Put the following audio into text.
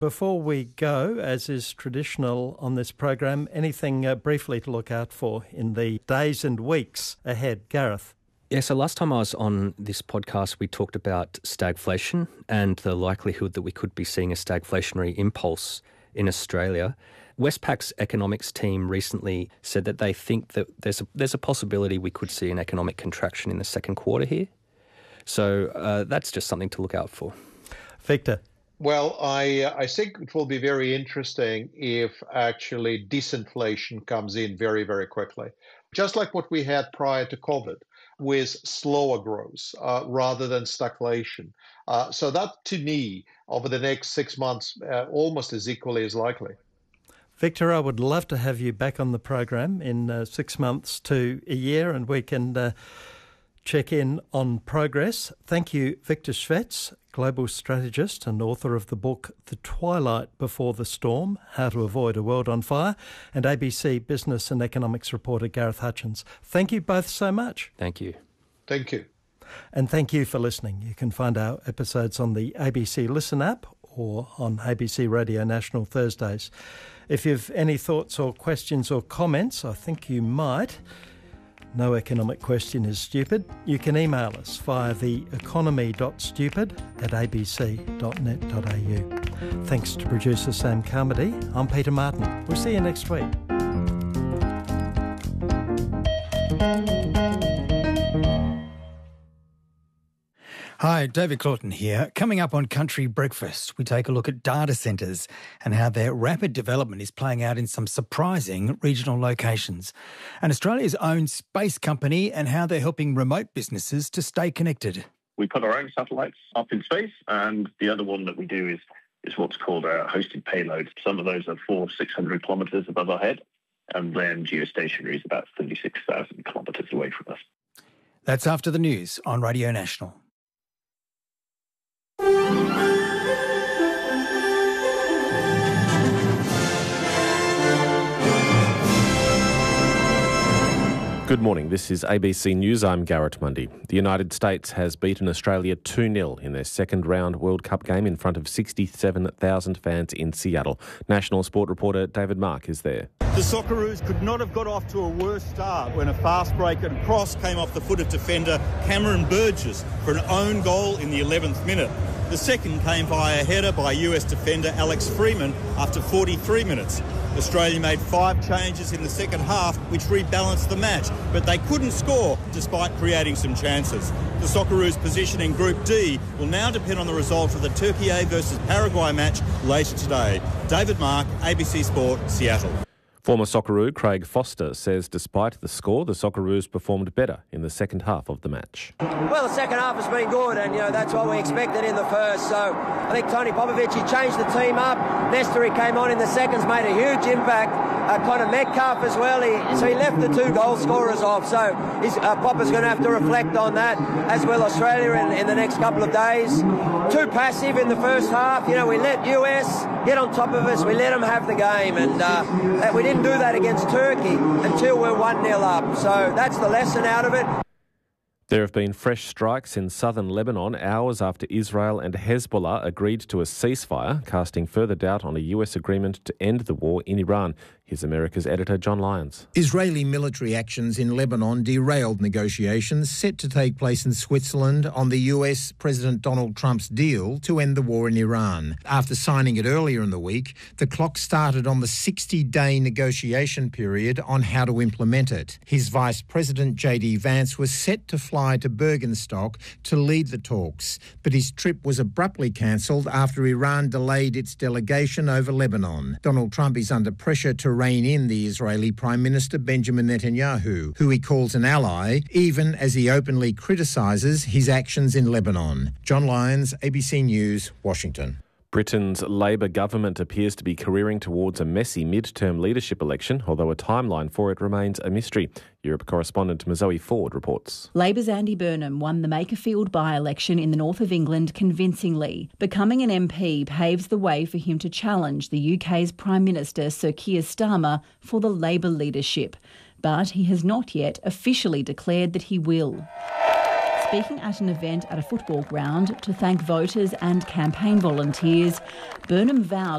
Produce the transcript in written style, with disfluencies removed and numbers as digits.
Before we go, as is traditional on this program, anything briefly to look out for in the days and weeks ahead? Gareth? Yeah, so last time I was on this podcast, we talked about stagflation and the likelihood that we could be seeing a stagflationary impulse in Australia. Westpac's economics team recently said that they think that there's a possibility we could see an economic contraction in the second quarter here. So that's just something to look out for. Victor? Well, I think it will be very interesting if actually disinflation comes in very, very quickly, just like what we had prior to COVID, with slower growth rather than stagflation. So that, to me, over the next 6 months, almost as equally as likely. Victor, I would love to have you back on the program in 6 months to a year, and we can check in on progress. Thank you, Victor Schwetz, global strategist and author of the book The Twilight Before the Storm, How to Avoid a World on Fire, and ABC Business and Economics reporter Gareth Hutchins. Thank you both so much. Thank you. Thank you. And thank you for listening. You can find our episodes on the ABC Listen app or on ABC Radio National Thursdays. If you've any thoughts or questions or comments, I think you might. No economic question is stupid. You can email us via theeconomy.stupid@abc.net.au. Thanks to producer Sam Carmody. I'm Peter Martin. We'll see you next week. Hi, David Claughton here. Coming up on Country Breakfast, we take a look at data centres and how their rapid development is playing out in some surprising regional locations. And Australia's own space company and how they're helping remote businesses to stay connected. We put our own satellites up in space, and the other one that we do is what's called a hosted payload. Some of those are 400-600 kilometres above our head, and then geostationary is about 36,000 kilometres away from us. That's after the news on Radio National. Good morning, this is ABC News, I'm Garrett Mundy. The United States has beaten Australia 2-0 in their second round World Cup game in front of 67,000 fans in Seattle. National Sport reporter David Mark is there. The Socceroos could not have got off to a worse start when a fast break and cross came off the foot of defender Cameron Burgess for an own goal in the 11th minute. The second came via a header by US defender Alex Freeman after 43 minutes. Australia made 5 changes in the second half, which rebalanced the match, but they couldn't score despite creating some chances. The Socceroos' position in Group D will now depend on the result of the Turkey versus Paraguay match later today. David Mark, ABC Sport, Seattle. Former Socceroo Craig Foster says despite the score, the Socceroos performed better in the second half of the match. Well, the second half has been good, and that's what we expected in the first. So I think Tony Popovic, he changed the team up. Nestor, he came on in the seconds, made a huge impact. Connor Metcalf as well. So he left the 2 goal scorers off. So Popper's going to have to reflect on that, as will Australia in the next couple of days. Too passive in the first half. We let US get on top of us. We let them have the game, and we didn't do that against Turkey until we're 1-0 up. So that's the lesson out of it. There have been fresh strikes in southern Lebanon hours after Israel and Hezbollah agreed to a ceasefire, casting further doubt on a US agreement to end the war in Iran. Here's America's editor, John Lyons. Israeli military actions in Lebanon derailed negotiations set to take place in Switzerland on the US President Donald Trump's deal to end the war in Iran. After signing it earlier in the week, the clock started on the 60-day negotiation period on how to implement it. His Vice President, J.D. Vance, was set to fly to Bergenstock to lead the talks, but his trip was abruptly cancelled after Iran delayed its delegation over Lebanon. Donald Trump is under pressure to rein in the Israeli Prime Minister Benjamin Netanyahu, who he calls an ally, even as he openly criticises his actions in Lebanon. John Lyons, ABC News, Washington. Britain's Labour government appears to be careering towards a messy mid-term leadership election, although a timeline for it remains a mystery. Europe correspondent Mazoe Ford reports. Labour's Andy Burnham won the Makerfield by-election in the north of England convincingly. Becoming an MP paves the way for him to challenge the UK's Prime Minister Sir Keir Starmer for the Labour leadership. But he has not yet officially declared that he will. Speaking at an event at a football ground to thank voters and campaign volunteers, Burnham vowed